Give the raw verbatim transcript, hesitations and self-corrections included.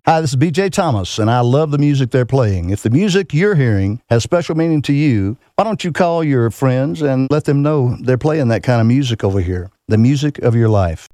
Hi, this is B J Thomas, and I love the music they're playing. If the music you're hearing has special meaning to you, why don't you call your friends and let them know they're playing that kind of music over here, the music of your life.